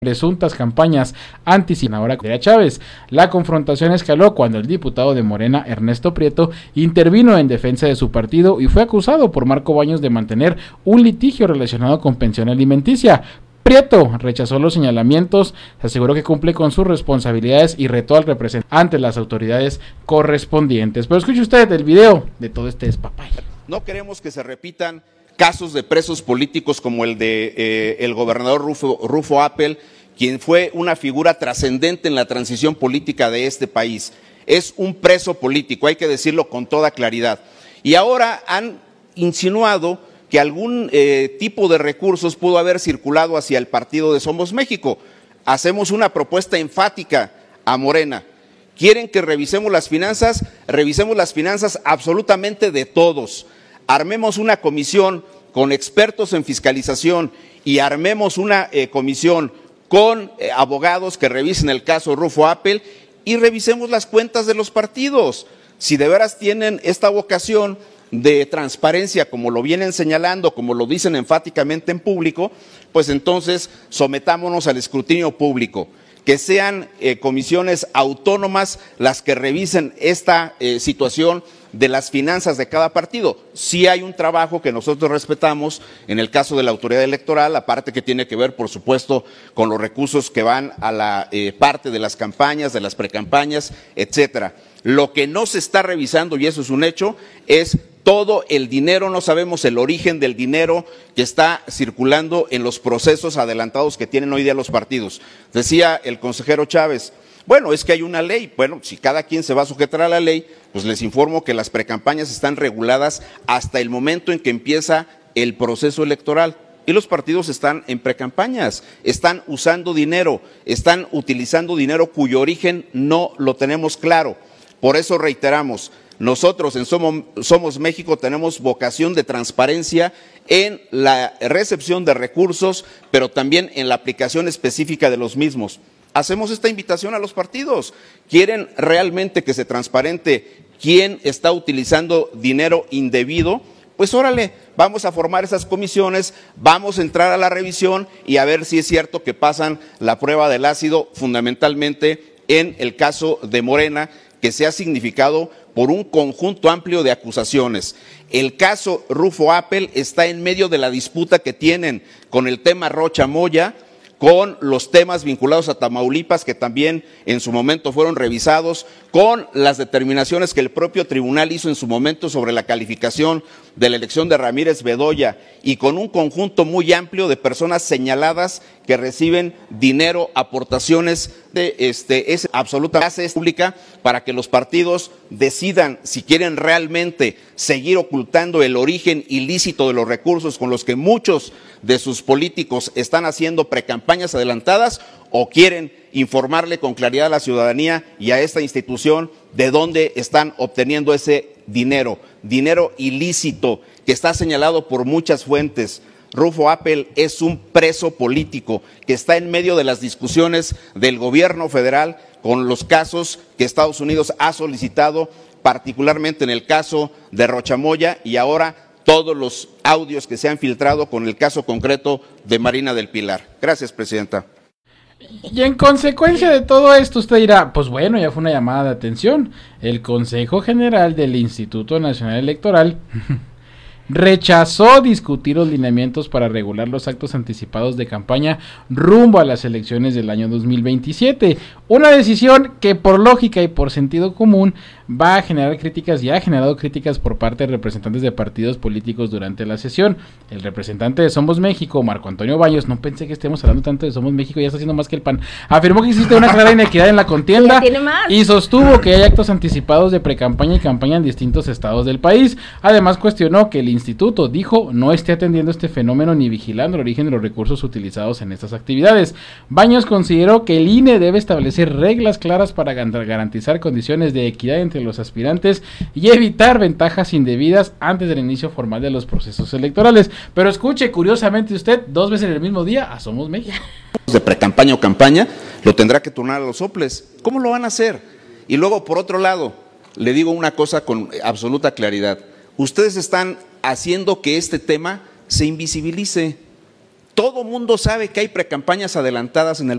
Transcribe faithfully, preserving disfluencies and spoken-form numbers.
presuntas campañas anti-senadora Cordelia Chávez. La confrontación escaló cuando el diputado de Morena, Ernesto Prieto, intervino en defensa de su partido y fue acusado por Marco Baños de mantener un litigio relacionado con pensión alimenticia. Prieto rechazó los señalamientos, se aseguró que cumple con sus responsabilidades y retó al representante ante las autoridades correspondientes. Pero escuche usted el video de todo este despapay. No queremos que se repitan casos de presos políticos como el de eh, el gobernador Rufo, Rufo Appel, quien fue una figura trascendente en la transición política de este país. Es un preso político, hay que decirlo con toda claridad. Y ahora han insinuado que algún eh, tipo de recursos pudo haber circulado hacia el partido de Somos México. Hacemos una propuesta enfática a Morena. ¿Quieren que revisemos las finanzas? Revisemos las finanzas absolutamente de todos. Armemos una comisión con expertos en fiscalización y armemos una eh, comisión con eh, abogados que revisen el caso Rufo Appel y revisemos las cuentas de los partidos. Si de veras tienen esta vocación de transparencia, como lo vienen señalando, como lo dicen enfáticamente en público, pues entonces sometámonos al escrutinio público. Que sean eh, comisiones autónomas las que revisen esta eh, situación de las finanzas de cada partido. Sí hay un trabajo que nosotros respetamos en el caso de la autoridad electoral, la parte que tiene que ver, por supuesto, con los recursos que van a la eh, parte de las campañas, de las precampañas, etcétera. Lo que no se está revisando, y eso es un hecho, es todo el dinero, no sabemos el origen del dinero que está circulando en los procesos adelantados que tienen hoy día los partidos. Decía el consejero Chávez, bueno, es que hay una ley, bueno, si cada quien se va a sujetar a la ley, pues les informo que las precampañas están reguladas hasta el momento en que empieza el proceso electoral. Y los partidos están en precampañas, están usando dinero, están utilizando dinero cuyo origen no lo tenemos claro. Por eso reiteramos, nosotros en Somos, Somos México tenemos vocación de transparencia en la recepción de recursos, pero también en la aplicación específica de los mismos. Hacemos esta invitación a los partidos. ¿Quieren realmente que se transparente quién está utilizando dinero indebido? Pues órale, vamos a formar esas comisiones, vamos a entrar a la revisión y a ver si es cierto que pasan la prueba del ácido, fundamentalmente en el caso de Morena, que se ha significado por un conjunto amplio de acusaciones. El caso Rufo Appel está en medio de la disputa que tienen con el tema Rocha Moya, con los temas vinculados a Tamaulipas, que también en su momento fueron revisados, con las determinaciones que el propio tribunal hizo en su momento sobre la calificación de la elección de Ramírez Bedoya, y con un conjunto muy amplio de personas señaladas que reciben dinero, aportaciones de este es absoluta base pública para que los partidos decidan si quieren realmente seguir ocultando el origen ilícito de los recursos con los que muchos de sus políticos están haciendo precampañas adelantadas, o quieren informarle con claridad a la ciudadanía y a esta institución de dónde están obteniendo ese dinero, dinero ilícito que está señalado por muchas fuentes. Rufo Appel es un preso político que está en medio de las discusiones del gobierno federal con los casos que Estados Unidos ha solicitado, particularmente en el caso de Rocha Moya y ahora todos los audios que se han filtrado con el caso concreto de Marina del Pilar. Gracias, presidenta. Y en consecuencia de todo esto, usted dirá, pues bueno, ya fue una llamada de atención. El Consejo General del Instituto Nacional Electoral rechazó discutir los lineamientos para regular los actos anticipados de campaña rumbo a las elecciones del año dos mil veintisiete. Una decisión que por lógica y por sentido común va a generar críticas y ha generado críticas por parte de representantes de partidos políticos durante la sesión. El representante de Somos México, Marco Antonio Baños, no pensé que estemos hablando tanto de Somos México, ya está haciendo más que el P A N, afirmó que existe una clara inequidad en la contienda y sostuvo que hay actos anticipados de precampaña y campaña en distintos estados del país. Además cuestionó que el instituto, dijo, no esté atendiendo este fenómeno ni vigilando el origen de los recursos utilizados en estas actividades. Baños consideró que el I N E debe establecer reglas claras para garantizar condiciones de equidad entre los aspirantes y evitar ventajas indebidas antes del inicio formal de los procesos electorales. Pero escuche, curiosamente usted, dos veces en el mismo día a Somos México. De precampaña o campaña, lo tendrá que turnar a los soples. ¿Cómo lo van a hacer? Y luego, por otro lado, le digo una cosa con absoluta claridad. Ustedes están haciendo que este tema se invisibilice. Todo mundo sabe que hay precampañas adelantadas en el